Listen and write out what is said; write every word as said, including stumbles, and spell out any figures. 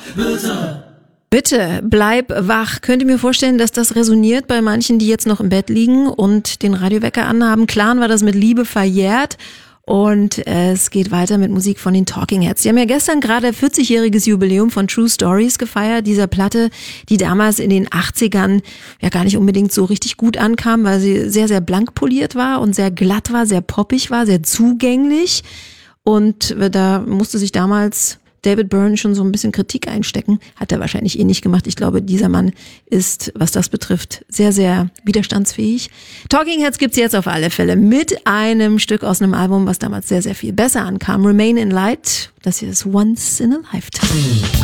Bitte. Bitte, bleib wach. Könnt ihr mir vorstellen, dass das resoniert bei manchen, die jetzt noch im Bett liegen und den Radiowecker anhaben? Klar war das mit Liebe verjährt. Und es geht weiter mit Musik von den Talking Heads. Die haben ja gestern gerade vierzigjähriges Jubiläum von True Stories gefeiert, dieser Platte, die damals in den achtzigern ja gar nicht unbedingt so richtig gut ankam, weil sie sehr, sehr blank poliert war und sehr glatt war, sehr poppig war, sehr zugänglich. Und da musste sich damals David Byrne schon so ein bisschen Kritik einstecken. Hat er wahrscheinlich eh nicht gemacht. Ich glaube, dieser Mann ist, was das betrifft, sehr, sehr widerstandsfähig. Talking Heads gibt's jetzt auf alle Fälle mit einem Stück aus einem Album, was damals sehr, sehr viel besser ankam. Remain in Light. Das hier ist Once in a Lifetime.